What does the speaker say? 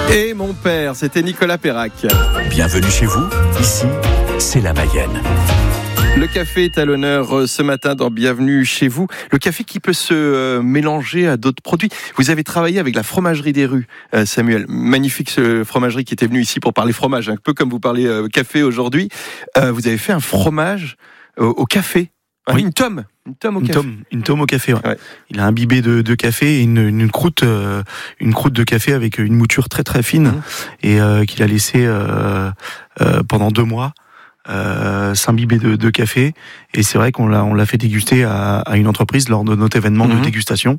Et mon père, c'était Nicolas Perrac. Bienvenue chez vous, ici, c'est la Mayenne. Le café est à l'honneur ce matin dans Bienvenue chez vous. Le café qui peut se mélanger à d'autres produits. Vous avez travaillé avec la fromagerie des rues, Samuel. Magnifique fromagerie qui était venue ici pour parler fromage, un peu comme vous parlez café aujourd'hui. Vous avez fait un fromage au café. Oui. Une tome au café. Une tome au café, ouais. Ouais. Il a imbibé de café et une croûte de café avec une mouture très très fine et qu'il a laissé pendant 2 mois s'imbiber de café. Et c'est vrai qu'on l'a fait déguster à une entreprise lors de notre événement de dégustation.